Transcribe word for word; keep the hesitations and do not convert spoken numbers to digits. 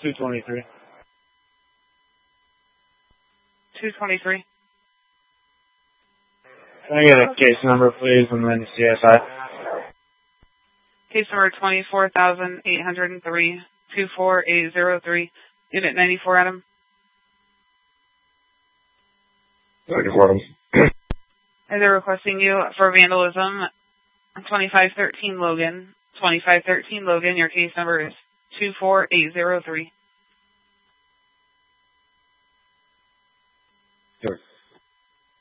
two twenty-three. two twenty-three. Can I get a case number, please, and then C S I? Case number twenty-four thousand eight hundred three, two four eight zero three, Unit ninety-four, Adam. ninety-four, Adam. And they're requesting you for vandalism, twenty-five thirteen Logan. twenty-five thirteen Logan, your case number is two four eight zero three.